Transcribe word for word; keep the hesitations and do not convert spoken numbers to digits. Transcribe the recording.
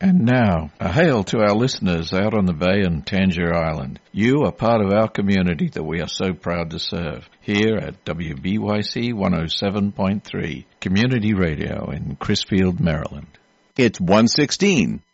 And now, a hail to our listeners out on the bay and Tangier Island. You are part of our community that we are so proud to serve. Here at W B Y C one oh seven point three, Community Radio in Crisfield, Maryland. It's one sixteen.